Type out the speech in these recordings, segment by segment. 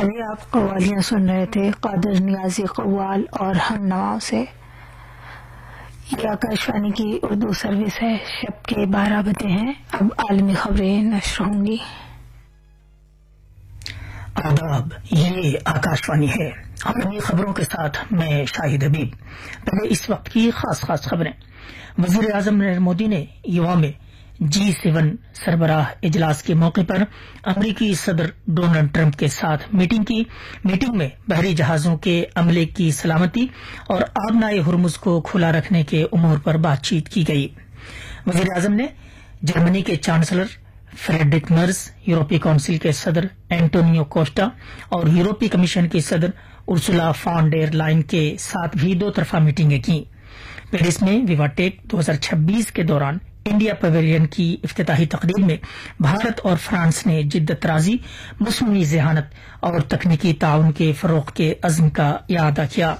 ابھی آپ قوالیاں سن رہے تھے قادر نیازی قوال اور ہم نواؤں سے۔ یہ آکاشوانی کی اردو سروس ہے۔ شب کے 12 بجے ہیں، اب عالمی خبریں نشر ہوں گی۔ آداب، یہ آکاشوانی ہے۔ عالمی خبروں کے ساتھ میں شاہد حبیب۔ پہلے اس وقت کی خاص خبریں۔ وزیر اعظم نریندر مودی نے یووا میں G7 سربراہ اجلاس کے موقع پر امریکی صدر ڈونلڈ ٹرمپ کے ساتھ میٹنگ کی۔ میٹنگ میں بحری جہازوں کے عملے کی سلامتی اور آبنائے ہرمز کو کھلا رکھنے کے امور پر بات چیت کی گئی۔ وزیر اعظم نے جرمنی کے چانسلر فریڈرک مرز، یورپی کونسل کے صدر اینٹونیو کوسٹا اور یورپی کمیشن کی صدر ارسولا فان ڈیر لائن کے ساتھ بھی دو طرفہ میٹنگیں کی۔ پیرس میں ویواٹیک 2026 کے دوران انڈیا پویلین کی افتتاحی تقریب میں بھارت اور فرانس نے جدت طرازی، مصنوعی ذہانت اور تکنیکی تعاون کے فروغ کے عزم کا اعادہ کیا۔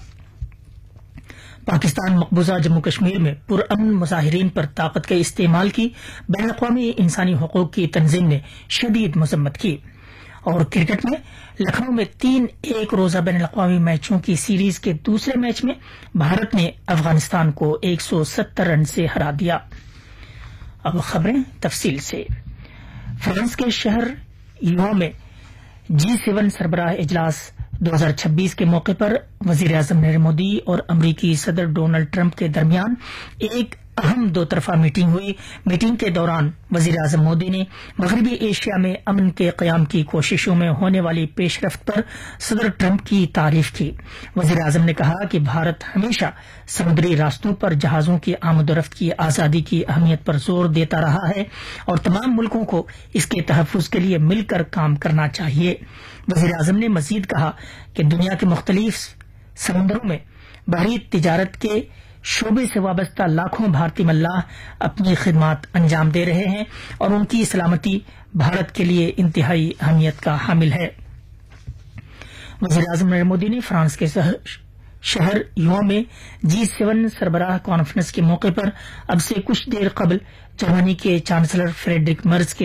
پاکستان مقبوضہ جموں کشمیر میں پرامن مظاہرین پر طاقت کے استعمال کی بین الاقوامی انسانی حقوق کی تنظیم نے شدید مذمت کی۔ اور کرکٹ میں لکھنؤ میں 3 ایک روزہ بین الاقوامی میچوں کی سیریز کے دوسرے میچ میں بھارت نے افغانستان کو 170 رن سے ہرا دیا۔ اب خبریں تفصیل سے۔ فرانس کے شہر یووا میں G7 سربراہ اجلاس 2026 کے موقع پر وزیر اعظم نریندر مودی اور امریکی صدر ڈونلڈ ٹرمپ کے درمیان ایک اہم دو طرفہ میٹنگ ہوئی۔ میٹنگ کے دوران وزیر اعظم مودی نے مغربی ایشیا میں امن کے قیام کی کوششوں میں ہونے والی پیش رفت پر صدر ٹرمپ کی تعریف کی۔ وزیر اعظم نے کہا کہ بھارت ہمیشہ سمندری راستوں پر جہازوں کی آمد و رفت کی آزادی کی اہمیت پر زور دیتا رہا ہے اور تمام ملکوں کو اس کے تحفظ کے لیے مل کر کام کرنا چاہیے۔ وزیر اعظم نے مزید کہا کہ دنیا کے مختلف سمندروں میں بحری تجارت کے شعبے سے وابستہ لاکھوں بھارتی ملاح اپنی خدمات انجام دے رہے ہیں اور ان کی سلامتی بھارت کے لیے انتہائی اہمیت کا حامل ہے۔ وزیر اعظم نریندر مودی نے فرانس کے شہر یووا میں G7 سربراہ کانفرنس کے موقع پر اب سے کچھ دیر قبل جرمنی کے چانسلر فریڈرک مرز کے